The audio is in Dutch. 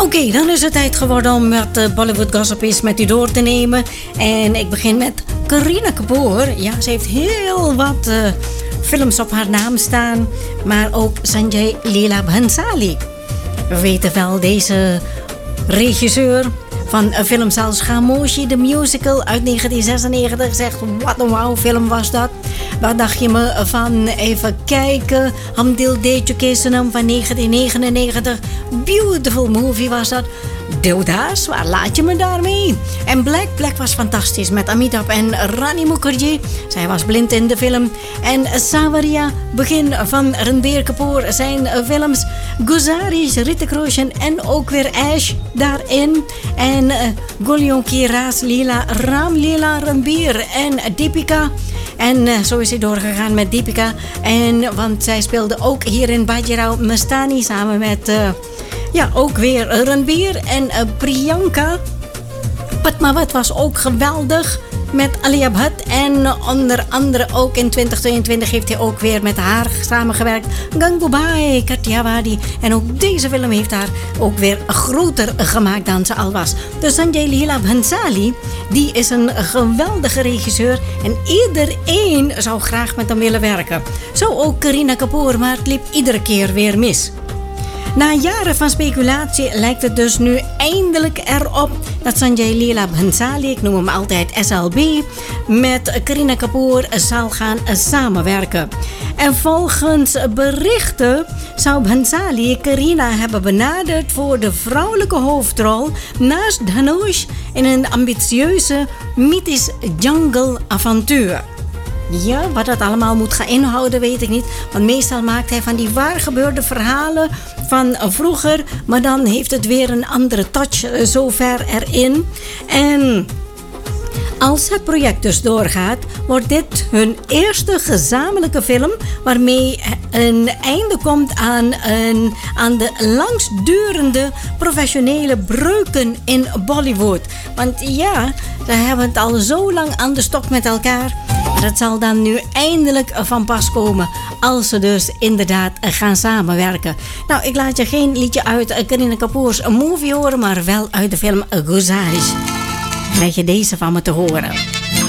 Oké, dan is het tijd geworden om met Bollywood Gossip eens met u door te nemen. En ik begin met Kareena Kapoor. Ja, ze heeft heel wat films op haar naam staan. Maar ook Sanjay Leela Bhansali. We weten wel, deze regisseur van films als Khamoshi, de musical uit 1996. Zegt, wat een wauw film was dat. Wat dacht je me van, even kijken, Hum Dil De Chuke Sanam van 1999. Beautiful movie was dat. Deodaas, waar laat je me daarmee? En Black was fantastisch met Amitabh en Rani Mukherjee. Zij was blind in de film. En Sawaria, begin van Ranbir Kapoor, zijn films. Guzaris, Hrithik Roshan en ook weer Ash daarin. En Gulyon Ki Raas Leela, Ram Leela Ranbir en Deepika. En zo is hij doorgegaan met Deepika. En, want zij speelde ook hier in Bajirao Mastani samen met... ook weer Ranbir en Priyanka. Padmavat was ook geweldig met Alia Bhatt. En onder andere ook in 2022 heeft hij ook weer met haar samengewerkt. Gangubai Kathiawadi. En ook deze film heeft haar ook weer groter gemaakt dan ze al was. Dus Sanjay Leela Bhansali, die is een geweldige regisseur. En iedereen zou graag met hem willen werken. Zo ook Kareena Kapoor, maar het liep iedere keer weer mis. Na jaren van speculatie lijkt het dus nu eindelijk erop dat Sanjay Leela Bhansali, ik noem hem altijd SLB, met Kareena Kapoor zal gaan samenwerken. En volgens berichten zou Bhansali Kareena hebben benaderd voor de vrouwelijke hoofdrol naast Dhanush in een ambitieuze mythisch jungle avontuur. Ja, wat dat allemaal moet gaan inhouden weet ik niet. Want meestal maakt hij van die waargebeurde verhalen van vroeger. Maar dan heeft het weer een andere touch zover erin. En als het project dus doorgaat, wordt dit hun eerste gezamenlijke film waarmee een einde komt aan de langstdurende professionele breuken in Bollywood. Want ja, ze hebben het al zo lang aan de stok met elkaar. Maar het zal dan nu eindelijk van pas komen als ze dus inderdaad gaan samenwerken. Nou, ik laat je geen liedje uit Kareena Kapoor's movie horen, maar wel uit de film Guzaris. Krijg je deze van me te horen.